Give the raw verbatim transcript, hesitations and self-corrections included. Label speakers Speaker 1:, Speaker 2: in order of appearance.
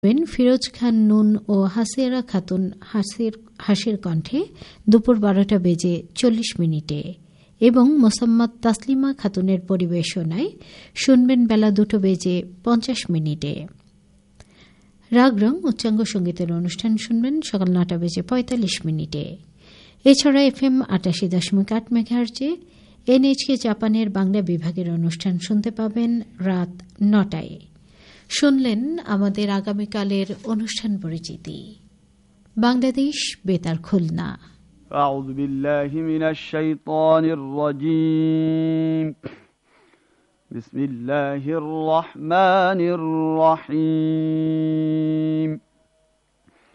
Speaker 1: ফিরোজ খান নুন ও হাসিরা খাতুন হাসির হাসির কণ্ঠে দুপুর বারোটা বেজে চল্লিশ মিনিটে এবং মোসাম্মদ তাসলিমা খাতুনের পরিবেশনায় শুনবেন বেলা দুটো বেজে পঞ্চাশ মিনিটে। রাগরং উচ্চাঙ্গ সঙ্গীতের অনুষ্ঠান শুনবেন সকাল নটা বেজে পঁয়তাল্লিশ মিনিটে। এছাড়া এফ এম আটাশি দশমিক আট মেগাহার্জে এনএইচকে জাপানের বাংলা বিভাগের অনুষ্ঠান শুনতে পাবেন রাত নটায়। শুনলেন আমাদের আগামীকালের অনুষ্ঠান পরিচিতি। বাংলাদেশ বেতার খুলনা।
Speaker 2: আউযু বিল্লাহি মিনাশ শাইতানির রাজীম। বিসমিল্লাহির রহমানির রহিম।